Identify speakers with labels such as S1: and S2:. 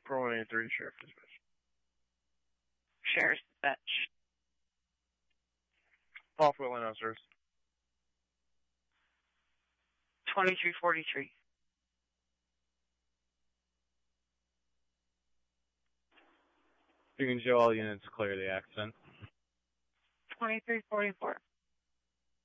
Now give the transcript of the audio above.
S1: Pro 183, Sheriff Dispatch.
S2: Sheriff's Dispatch.
S1: Off Wheeling officers.
S2: 2343.
S3: You can show all units clear the accident.
S2: 2344.